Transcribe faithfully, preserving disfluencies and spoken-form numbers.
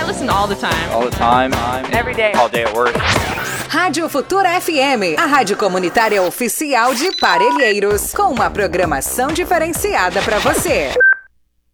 listen all the time. All the time. Every day. All day at work. Rádio Futura F M, a rádio comunitária oficial de Parelheiros, com uma programação diferenciada para você.